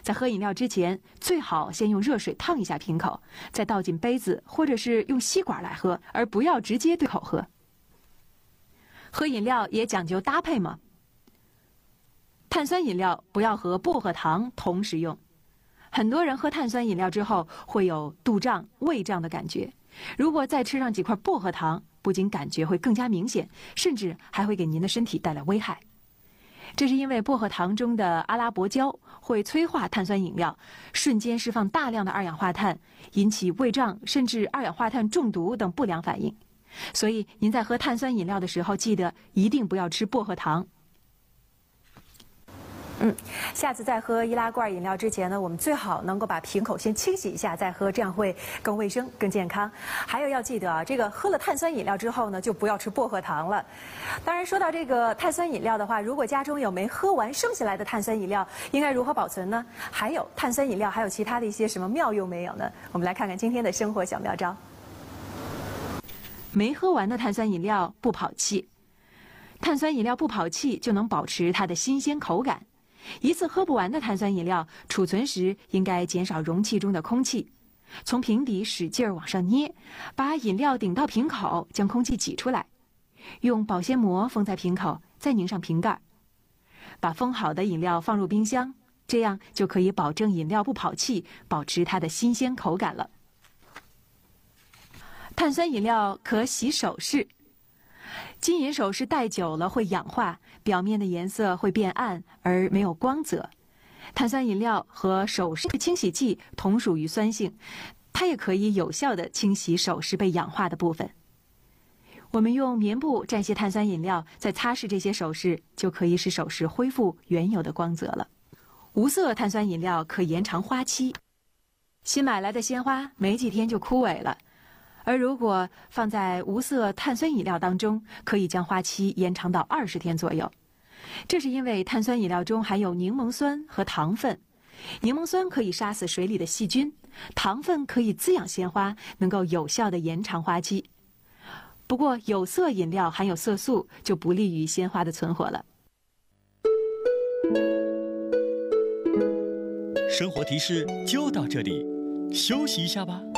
在喝饮料之前，最好先用热水烫一下瓶口，再倒进杯子，或者是用吸管来喝，而不要直接对口喝。喝饮料也讲究搭配嘛。碳酸饮料不要和薄荷糖同时用。很多人喝碳酸饮料之后会有肚胀、胃胀的感觉，如果再吃上几块薄荷糖，不仅感觉会更加明显，甚至还会给您的身体带来危害。这是因为薄荷糖中的阿拉伯胶会催化碳酸饮料，瞬间释放大量的二氧化碳，引起胃胀甚至二氧化碳中毒等不良反应。所以您在喝碳酸饮料的时候，记得一定不要吃薄荷糖。下次在喝易拉罐饮料之前呢，我们最好能够把瓶口先清洗一下再喝，这样会更卫生、更健康。还有要记得啊，这个喝了碳酸饮料之后呢，就不要吃薄荷糖了。当然，说到这个碳酸饮料的话，如果家中有没喝完剩下来的碳酸饮料，应该如何保存呢？还有碳酸饮料还有其他的一些什么妙用没有呢？我们来看看今天的生活小妙招。没喝完的碳酸饮料不跑气，碳酸饮料不跑气就能保持它的新鲜口感。一次喝不完的碳酸饮料，储存时应该减少容器中的空气，从瓶底使劲往上捏，把饮料顶到瓶口，将空气挤出来，用保鲜膜封在瓶口，再拧上瓶盖，把封好的饮料放入冰箱，这样就可以保证饮料不跑气，保持它的新鲜口感了。碳酸饮料可洗手饰。金银首饰戴久了会氧化，表面的颜色会变暗而没有光泽。碳酸饮料和首饰清洗剂同属于酸性，它也可以有效地清洗首饰被氧化的部分。我们用棉布蘸些碳酸饮料，再擦拭这些首饰，就可以使首饰恢复原有的光泽了。无色碳酸饮料可延长花期。新买来的鲜花没几天就枯萎了，而如果放在无色碳酸饮料当中，可以将花期延长到20天左右。这是因为碳酸饮料中含有柠檬酸和糖分，柠檬酸可以杀死水里的细菌，糖分可以滋养鲜花，能够有效地延长花期。不过有色饮料含有色素，就不利于鲜花的存活了。 生活提示就到这里，休息一下吧。